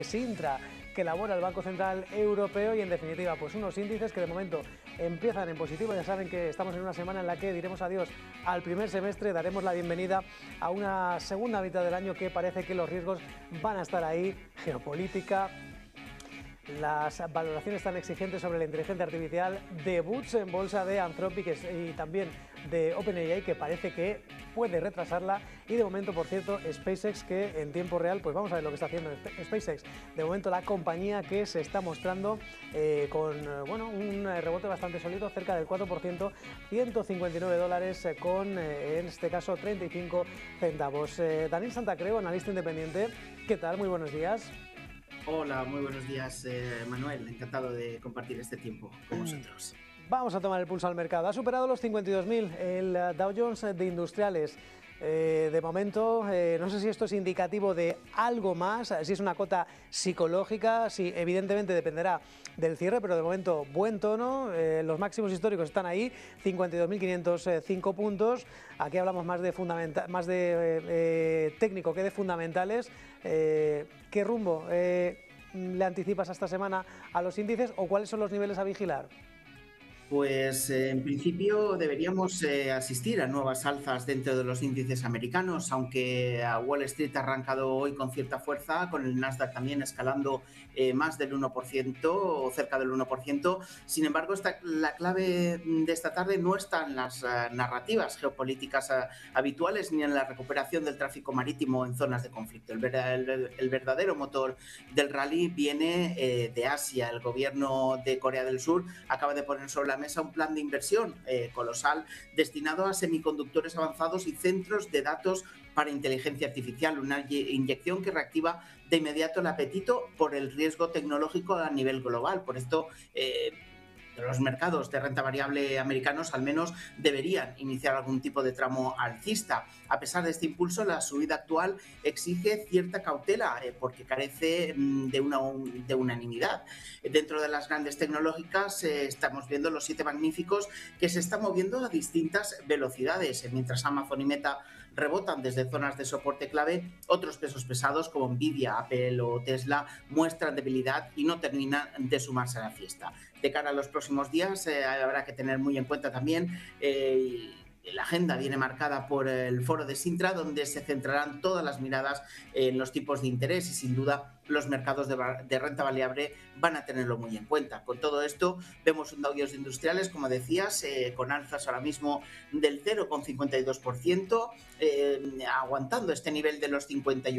Sintra, que elabora el Banco Central Europeo, y en definitiva pues unos índices que de momento empiezan en positivo. Ya saben que estamos en una semana en la que diremos adiós al primer semestre, daremos la bienvenida a una segunda mitad del año que parece que los riesgos van a estar ahí, geopolítica, las valoraciones tan exigentes sobre la inteligencia artificial, debuts en bolsa de Anthropic y también de OpenAI, que parece que puede retrasarla, y de momento, por cierto, SpaceX, que en tiempo real, pues vamos a ver lo que está haciendo SpaceX. De momento la compañía que se está mostrando con un rebote bastante sólido, cerca del 4%, $159 con, en este caso, 35 centavos. Daniel Santacreu, analista independiente, ¿qué tal? Muy buenos días. Hola, muy buenos días, Manuel. Encantado de compartir este tiempo con vosotros. Vamos a tomar el pulso al mercado. Ha superado los 52.000 el Dow Jones de industriales. De momento, no sé si esto es indicativo de algo más, si es una cota psicológica, si evidentemente dependerá del cierre, pero de momento buen tono. Los máximos históricos están ahí, 52.505 puntos. Aquí hablamos más de técnico que de fundamentales. ¿Qué rumbo le anticipas a esta semana a los índices, o cuáles son los niveles a vigilar? Pues en principio deberíamos asistir a nuevas alzas dentro de los índices americanos, aunque Wall Street ha arrancado hoy con cierta fuerza, con el Nasdaq también escalando más del 1% o cerca del 1%. Sin embargo, la clave de esta tarde no está en las narrativas geopolíticas habituales ni en la recuperación del tráfico marítimo en zonas de conflicto. El verdadero motor del rally viene de Asia. El gobierno de Corea del Sur acaba de poner sobre la mesa un plan de inversión colosal destinado a semiconductores avanzados y centros de datos para inteligencia artificial, una inyección que reactiva de inmediato el apetito por el riesgo tecnológico a nivel global. Por esto, los mercados de renta variable americanos al menos deberían iniciar algún tipo de tramo alcista. A pesar de este impulso, la subida actual exige cierta cautela porque carece de unanimidad. Dentro de las grandes tecnológicas estamos viendo los 7 magníficos que se están moviendo a distintas velocidades. Mientras Amazon y Meta rebotan desde zonas de soporte clave, otros pesos pesados como Nvidia, Apple o Tesla muestran debilidad y no terminan de sumarse a la fiesta. De cara a los próximos días habrá que tener muy en cuenta también la agenda viene marcada por el foro de Sintra, donde se centrarán todas las miradas en los tipos de interés, y sin duda los mercados de renta variable van a tenerlo muy en cuenta. Con todo esto vemos un Dow Jones de industriales, como decías, con alzas ahora mismo del 0,52%, aguantando este nivel de los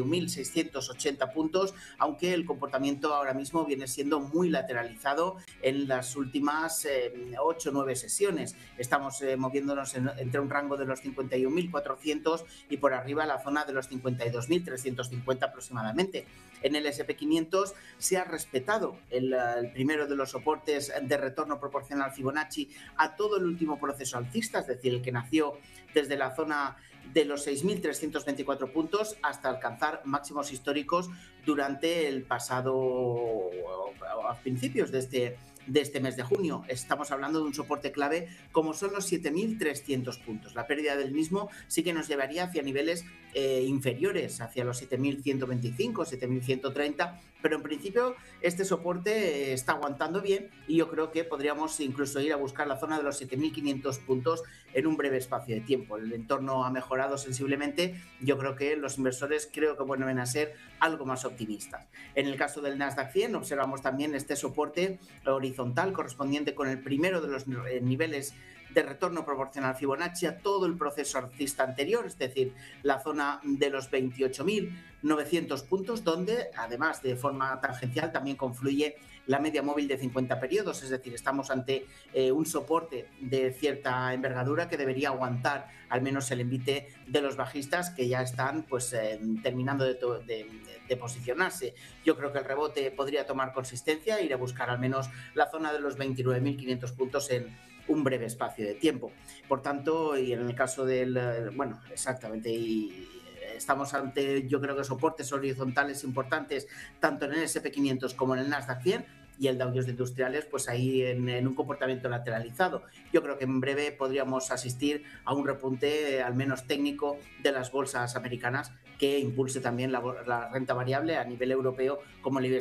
51.680 puntos, aunque el comportamiento ahora mismo viene siendo muy lateralizado en las últimas 8 o 9 sesiones. Estamos moviéndonos entre un rango de los 51.400 y por arriba la zona de los 52.350 aproximadamente. En el S&P 500 se ha respetado el primero de los soportes de retorno proporcional Fibonacci a todo el último proceso alcista, es decir, el que nació desde la zona de los 6.324 puntos hasta alcanzar máximos históricos durante el pasado, a principios de este mes de junio. Estamos hablando de un soporte clave como son los 7.300 puntos. La pérdida del mismo sí que nos llevaría hacia niveles inferiores, hacia los 7.125, 7.130, pero en principio este soporte está aguantando bien y yo creo que podríamos incluso ir a buscar la zona de los 7.500 puntos en un breve espacio de tiempo. El entorno ha mejorado sensiblemente. Yo creo que los inversores vuelven a ser algo más optimistas. En el caso del Nasdaq 100 observamos también este soporte horizontal correspondiente con el primero de los niveles de retorno proporcional Fibonacci a todo el proceso alcista anterior, es decir, la zona de los 28.900 puntos, donde además de forma tangencial también confluye la media móvil de 50 periodos, es decir, estamos ante un soporte de cierta envergadura que debería aguantar al menos el envite de los bajistas que ya están terminando de posicionarse. Yo creo que el rebote podría tomar consistencia e ir a buscar al menos la zona de los 29.500 puntos en un breve espacio de tiempo. Por tanto, y en el caso del, y estamos ante, yo creo que soportes horizontales importantes tanto en el S&P 500 como en el Nasdaq 100, y el Dow Jones de Industriales pues ahí en un comportamiento lateralizado. Yo creo que en breve podríamos asistir a un repunte al menos técnico de las bolsas americanas que impulse también la renta variable a nivel europeo como el IBEX